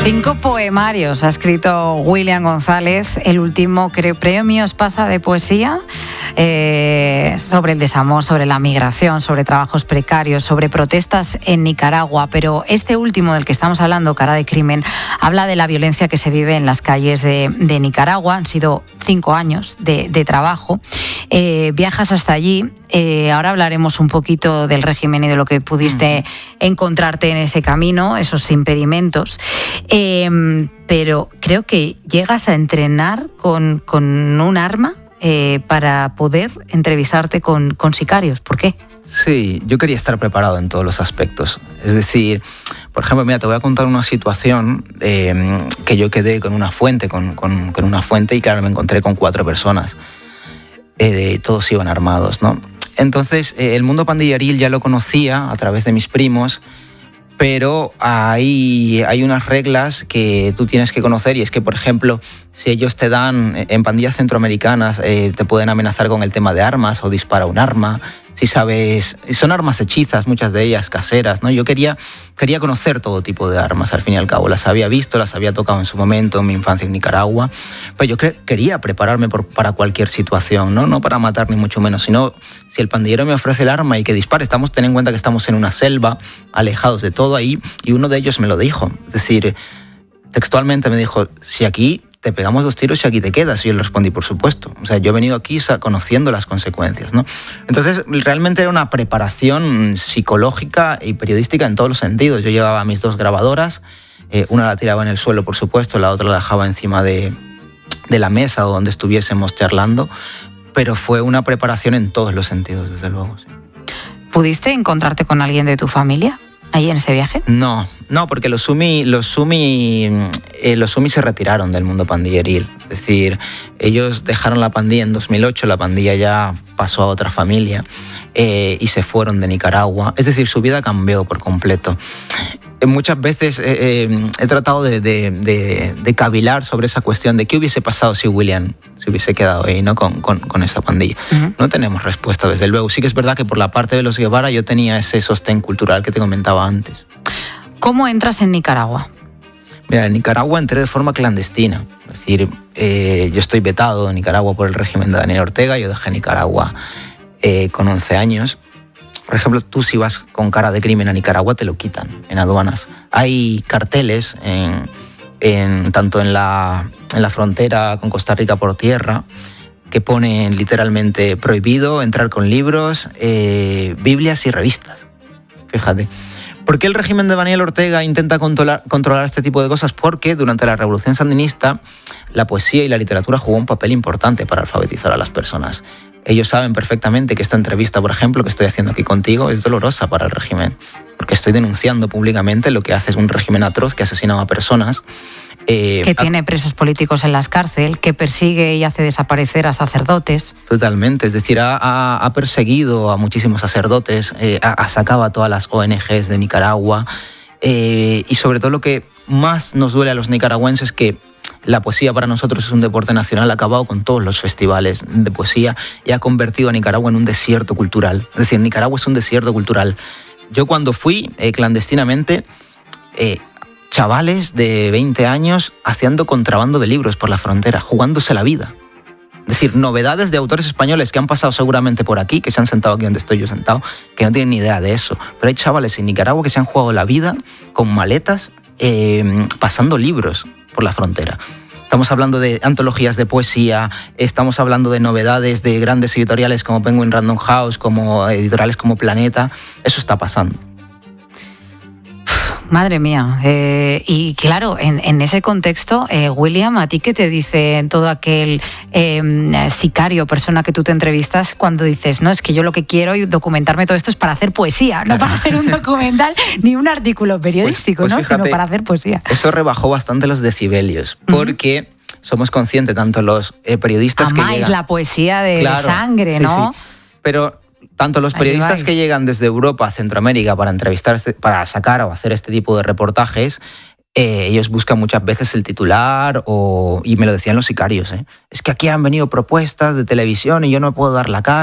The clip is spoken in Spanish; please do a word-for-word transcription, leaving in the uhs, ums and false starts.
Cinco poemarios ha escrito William González. El último, creo, premio Espasa de poesía, eh, sobre el desamor, sobre la migración, sobre trabajos precarios, sobre protestas en Nicaragua. Pero este último del que estamos hablando, Cara de crimen, habla de la violencia que se vive en las calles de, de Nicaragua. Han sido cinco años de, de trabajo. Eh, viajas hasta allí. Eh, ahora hablaremos un poquito del régimen y de lo que pudiste mm. encontrarte en ese camino, esos impedimentos. Eh, pero creo que llegas a entrenar con, con un arma eh, para poder entrevistarte con, con sicarios. ¿Por qué? Sí, yo quería estar preparado en todos los aspectos. Es decir, por ejemplo, mira, te voy a contar una situación eh, que yo quedé con una fuente, con, con, con una fuente y claro, me encontré con cuatro personas. Eh, todos iban armados, ¿no? Entonces, eh, el mundo pandilleril ya lo conocía a través de mis primos, pero hay, hay unas reglas que tú tienes que conocer y es que, por ejemplo, si ellos te dan, en pandillas centroamericanas, eh, te pueden amenazar con el tema de armas o dispara un arma. Si sabes, son armas hechizas, muchas de ellas caseras, ¿no? Yo quería, quería conocer todo tipo de armas, al fin y al cabo. Las había visto, las había tocado en su momento, en mi infancia en Nicaragua, pero yo cre- quería prepararme por, para cualquier situación, ¿no? No para matar ni mucho menos, sino si el pandillero me ofrece el arma y que dispare, estamos, ten en cuenta que estamos en una selva, alejados de todo ahí, y uno de ellos me lo dijo. Es decir, textualmente me dijo, si aquí te pegamos dos tiros y aquí te quedas. Y yo le respondí, por supuesto. O sea, yo he venido aquí conociendo las consecuencias, ¿no? Entonces, realmente era una preparación psicológica y periodística en todos los sentidos. Yo llevaba mis dos grabadoras, eh, una la tiraba en el suelo, por supuesto, la otra la dejaba encima de, de la mesa o donde estuviésemos charlando, pero fue una preparación en todos los sentidos, desde luego. Sí. ¿Pudiste encontrarte con alguien de tu familia ahí en ese viaje? No, no, porque los Sumi, los Sumi, eh, los Sumi se retiraron del mundo pandilleril. Es decir, ellos dejaron la pandilla en dos mil ocho, la pandilla ya pasó a otra familia eh, y se fueron de Nicaragua. Es decir, su vida cambió por completo. Eh, muchas veces eh, eh, he tratado de, de, de, de cavilar sobre esa cuestión de qué hubiese pasado si William se hubiese quedado ahí, ¿no? con, con, con esa pandilla. Uh-huh. No tenemos respuesta, desde luego. Sí que es verdad que por la parte de los Guevara yo tenía ese sostén cultural que te comentaba antes. ¿Cómo entras en Nicaragua? Mira, en Nicaragua entré de forma clandestina. Es decir, eh, yo estoy vetado en Nicaragua por el régimen de Daniel Ortega. Yo dejé Nicaragua eh, con once años. Por ejemplo, tú si vas con cara de crimen a Nicaragua te lo quitan en aduanas. Hay carteles en... En, tanto en la, en la frontera con Costa Rica por tierra, que ponen literalmente prohibido entrar con libros, eh, Biblias y revistas. Fíjate. ¿Por qué el régimen de Daniel Ortega intenta controlar, controlar este tipo de cosas? Porque durante la Revolución Sandinista la poesía y la literatura jugó un papel importante para alfabetizar a las personas. Ellos saben perfectamente que esta entrevista, por ejemplo, que estoy haciendo aquí contigo, es dolorosa para el régimen, porque estoy denunciando públicamente lo que hace es un régimen atroz que asesinaba a personas. Eh, que tiene presos políticos en las cárceles, que persigue y hace desaparecer a sacerdotes. Totalmente, es decir, ha, ha, ha perseguido a muchísimos sacerdotes, eh, ha, ha sacado a todas las O N Ges de Nicaragua, eh, y sobre todo lo que más nos duele a los nicaragüenses que la poesía para nosotros es un deporte nacional, ha acabado con todos los festivales de poesía y ha convertido a Nicaragua en un desierto cultural. Es decir, Nicaragua es un desierto cultural. Yo cuando fui eh, clandestinamente, eh, chavales de veinte años haciendo contrabando de libros por la frontera, jugándose la vida. Es decir, novedades de autores españoles que han pasado seguramente por aquí, que se han sentado aquí donde estoy yo sentado, que no tienen ni idea de eso. Pero hay chavales en Nicaragua que se han jugado la vida con maletas, eh, pasando libros por la frontera. Estamos hablando de antologías de poesía, estamos hablando de novedades de grandes editoriales como Penguin Random House, como editoriales como Planeta. Eso está pasando. Madre mía. Eh, y claro, en, en ese contexto, eh, William, ¿a ti qué te dice todo aquel eh, sicario, persona que tú te entrevistas, cuando dices, no, es que yo lo que quiero y documentarme todo esto es para hacer poesía, no para hacer un documental ni un artículo periodístico, pues, pues ¿no? Fíjate, sino para hacer poesía? Eso rebajó bastante los decibelios, porque uh-huh. somos conscientes, tanto los eh, Amáis periodistas que llegan... la poesía de, claro, de sangre, sí, ¿no? Sí. Pero... Tanto los periodistas que llegan desde Europa a Centroamérica para entrevistar, para sacar o hacer este tipo de reportajes, eh, ellos buscan muchas veces el titular, o, y me lo decían los sicarios, ¿eh? Es que aquí han venido propuestas de televisión y yo no puedo dar la cara.